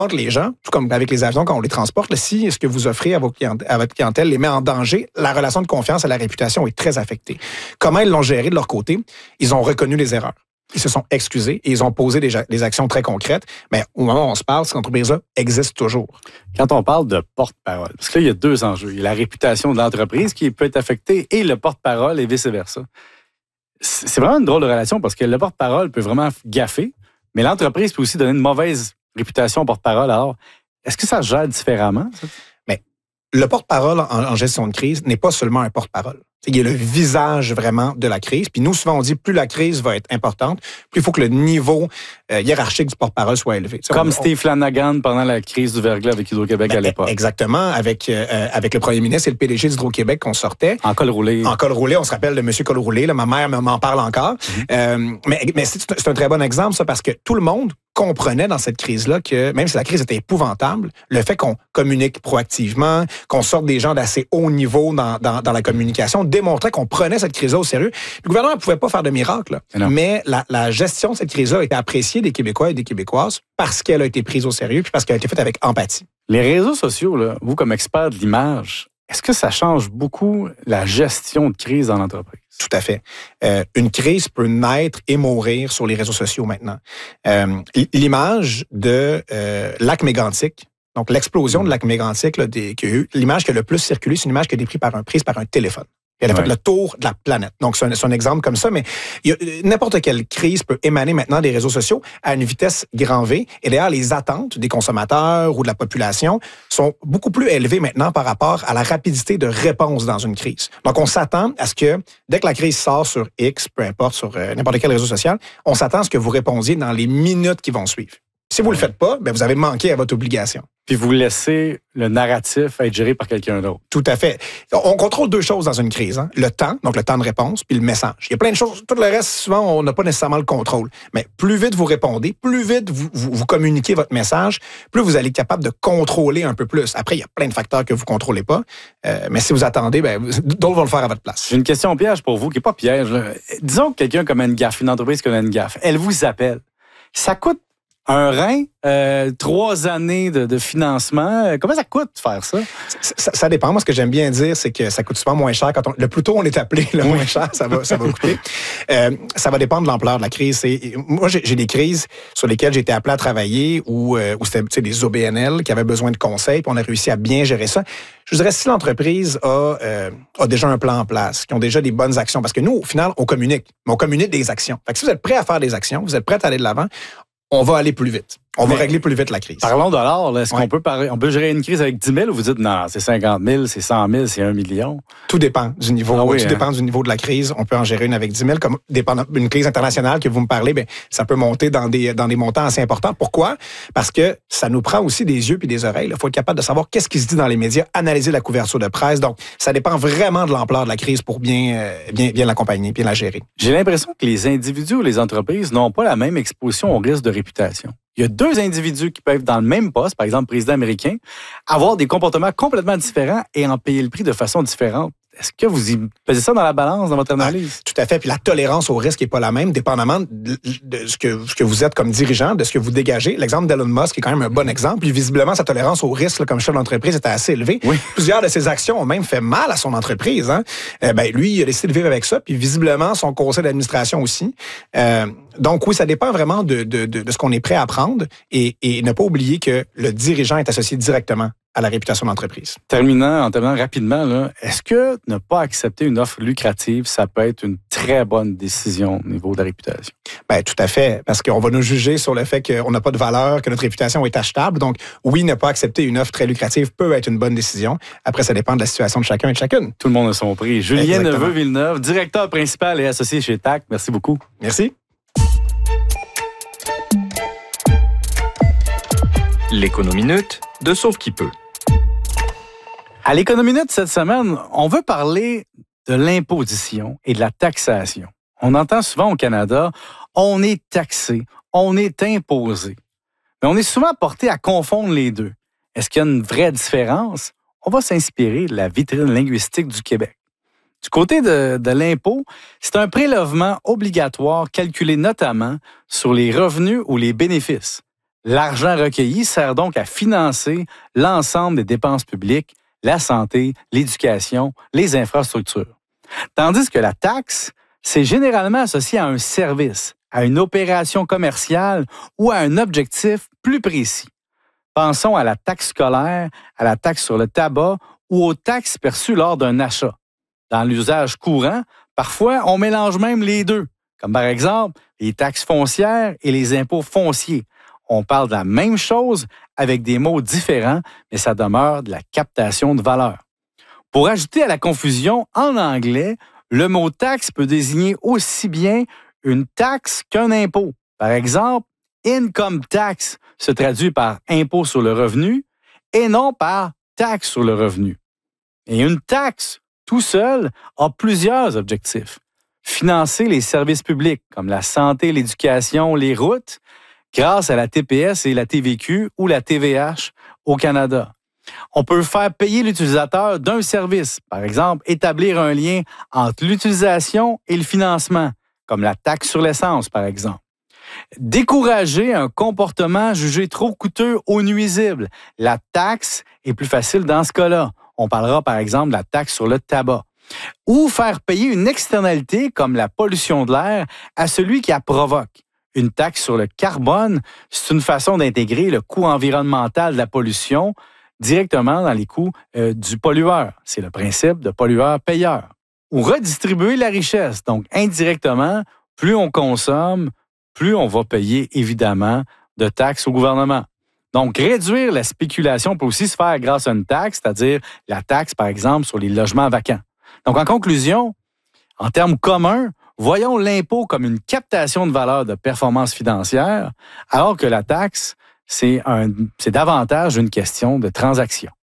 Entre les gens, tout comme avec les avions quand on les transporte, si ce que vous offrez à votre clientèle les met en danger, la relation de confiance et la réputation est très affectée. Comment ils l'ont géré de leur côté? Ils ont reconnu les erreurs. Ils se sont excusés et ils ont posé des actions très concrètes. Mais au moment où on se parle, cette entreprise-là existe toujours. Quand on parle de porte-parole, parce que là, il y a deux enjeux. Il y a la réputation de l'entreprise qui peut être affectée et le porte-parole et vice-versa. C'est vraiment une drôle de relation parce que le porte-parole peut vraiment gaffer, mais l'entreprise peut aussi donner une mauvaise réputation au porte-parole. Alors, est-ce que ça se gère différemment, ça? Mais le porte-parole en gestion de crise n'est pas seulement un porte-parole. Il y a le visage vraiment de la crise. Puis nous, souvent, on dit plus la crise va être importante, plus il faut que le niveau hiérarchique du porte-parole soit élevé. Comme Steve Flanagan pendant la crise du verglas avec Hydro-Québec à l'époque. Exactement, avec le premier ministre et le PDG d'Hydro-Québec qu'on sortait. En col roulé. En col roulé, on se rappelle de M. Col roulé. Là, ma mère m'en parle encore. Mais c'est un très bon exemple, ça, parce que tout le monde comprenait dans cette crise-là que, même si la crise était épouvantable, le fait qu'on communique proactivement, qu'on sorte des gens d'assez haut niveau dans la communication, démontrait qu'on prenait cette crise-là au sérieux. Le gouvernement ne pouvait pas faire de miracle, mais la gestion de cette crise-là a été appréciée des Québécois et des Québécoises parce qu'elle a été prise au sérieux puis parce qu'elle a été faite avec empathie. Les réseaux sociaux, là, vous, comme expert de l'image, est-ce que ça change beaucoup la gestion de crise dans l'entreprise? Tout à fait. Une crise peut naître et mourir sur les réseaux sociaux maintenant. L'image de lac mégantic, donc l'explosion de lac mégantic, l'image qui a le plus circulé, c'est une image qui a été prise par un téléphone. Elle a fait le tour de la planète. Donc, c'est un exemple comme ça, mais n'importe quelle crise peut émaner maintenant des réseaux sociaux à une vitesse grand V. Et d'ailleurs, les attentes des consommateurs ou de la population sont beaucoup plus élevées maintenant par rapport à la rapidité de réponse dans une crise. Donc, on s'attend à ce que, dès que la crise sort sur X, peu importe, sur n'importe quel réseau social, on s'attend à ce que vous répondiez dans les minutes qui vont suivre. Si vous ne le faites pas, vous avez manqué à votre obligation. Puis vous laissez le narratif être géré par quelqu'un d'autre. Tout à fait. On contrôle deux choses dans une crise. Le temps, donc le temps de réponse, puis le message. Il y a plein de choses. Tout le reste, souvent, on n'a pas nécessairement le contrôle. Mais plus vite vous répondez, plus vite vous communiquez votre message, plus vous allez être capable de contrôler un peu plus. Après, il y a plein de facteurs que vous ne contrôlez pas. Mais si vous attendez, d'autres vont le faire à votre place. J'ai une question piège pour vous, qui n'est pas piège. Disons que quelqu'un comme une gaffe, une entreprise comme une gaffe, elle vous appelle. Ça coûte un rein, 3 années de financement. Comment ça coûte de faire ça? Ça dépend. Moi, ce que j'aime bien dire, c'est que ça coûte souvent moins cher. Le plus tôt on est appelé, le moins cher ça va coûter. Ça va dépendre de l'ampleur de la crise. Moi, j'ai des crises sur lesquelles j'ai été appelé à travailler où c'était des OBNL qui avaient besoin de conseils, puis on a réussi à bien gérer ça. Je vous dirais, si l'entreprise a déjà un plan en place, qui ont déjà des bonnes actions, parce que nous, au final, on communique, mais on communique des actions. Fait que si vous êtes prêt à faire des actions, vous êtes prêt à aller de l'avant, on va aller plus vite. On va régler plus vite la crise. Parlons dollars. Est-ce qu'on peut gérer une crise avec 10 000 ou vous dites non, c'est 50 000, c'est 100 000, c'est 1 million? Tout dépend du niveau. Tout dépend du niveau de la crise. On peut en gérer une avec 10 000. Comme une crise internationale que vous me parlez, ça peut monter dans des montants assez importants. Pourquoi? Parce que ça nous prend aussi des yeux puis des oreilles. Il faut être capable de savoir qu'est-ce qui se dit dans les médias, analyser la couverture de presse. Donc, ça dépend vraiment de l'ampleur de la crise pour bien l'accompagner, bien la gérer. J'ai l'impression que les individus ou les entreprises n'ont pas la même exposition au risque de réputation. Il y a 2 individus qui peuvent être dans le même poste, par exemple, président américain, avoir des comportements complètement différents et en payer le prix de façon différente. Est-ce que vous y pesez ça dans la balance, dans votre analyse? Tout à fait. Puis la tolérance au risque n'est pas la même, dépendamment de ce que vous êtes comme dirigeant, de ce que vous dégagez. L'exemple d'Elon Musk est quand même un bon exemple. Puis visiblement, sa tolérance au risque, comme chef d'entreprise, était assez élevée. Oui. Plusieurs de ses actions ont même fait mal à son entreprise. Lui, il a décidé de vivre avec ça. Puis visiblement, son conseil d'administration aussi. Donc oui, ça dépend vraiment de ce qu'on est prêt à prendre et ne pas oublier que le dirigeant est associé directement à la réputation de l'entreprise. En terminant rapidement, là, est-ce que ne pas accepter une offre lucrative, ça peut être une très bonne décision au niveau de la réputation? Tout à fait, parce qu'on va nous juger sur le fait qu'on n'a pas de valeur, que notre réputation est achetable. Donc, oui, ne pas accepter une offre très lucrative peut être une bonne décision. Après, ça dépend de la situation de chacun et de chacune. Tout le monde a son prix. Julien Neveu-Villeneuve, directeur principal et associé chez TAC. Merci beaucoup. Merci. L'Économinute de Sauve qui peut. À l'Économinute cette semaine, on veut parler de l'imposition et de la taxation. On entend souvent au Canada, on est taxé, on est imposé. Mais on est souvent porté à confondre les deux. Est-ce qu'il y a une vraie différence? On va s'inspirer de la vitrine linguistique du Québec. Du côté de l'impôt, c'est un prélèvement obligatoire calculé notamment sur les revenus ou les bénéfices. L'argent recueilli sert donc à financer l'ensemble des dépenses publiques, la santé, l'éducation, les infrastructures. Tandis que la taxe, c'est généralement associé à un service, à une opération commerciale ou à un objectif plus précis. Pensons à la taxe scolaire, à la taxe sur le tabac ou aux taxes perçues lors d'un achat. Dans l'usage courant, parfois, on mélange même les deux, comme par exemple les taxes foncières et les impôts fonciers. On parle de la même chose avec des mots différents, mais ça demeure de la captation de valeur. Pour ajouter à la confusion, en anglais, le mot taxe peut désigner aussi bien une taxe qu'un impôt. Par exemple, income tax se traduit par impôt sur le revenu et non par taxe sur le revenu. Et une taxe, tout seul, a plusieurs objectifs. Financer les services publics comme la santé, l'éducation, les routes, grâce à la TPS et la TVQ ou la TVH au Canada. On peut faire payer l'utilisateur d'un service, par exemple, établir un lien entre l'utilisation et le financement, comme la taxe sur l'essence, par exemple. Décourager un comportement jugé trop coûteux ou nuisible. La taxe est plus facile dans ce cas-là. On parlera, par exemple, de la taxe sur le tabac. Ou faire payer une externalité, comme la pollution de l'air, à celui qui la provoque. Une taxe sur le carbone, c'est une façon d'intégrer le coût environnemental de la pollution directement dans les coûts du pollueur. C'est le principe de pollueur-payeur. Ou redistribuer la richesse. Donc, indirectement, plus on consomme, plus on va payer, évidemment, de taxes au gouvernement. Donc, réduire la spéculation peut aussi se faire grâce à une taxe, c'est-à-dire la taxe, par exemple, sur les logements vacants. Donc, en conclusion, en termes communs, voyons l'impôt comme une captation de valeur de performance financière, alors que la taxe, c'est davantage une question de transaction.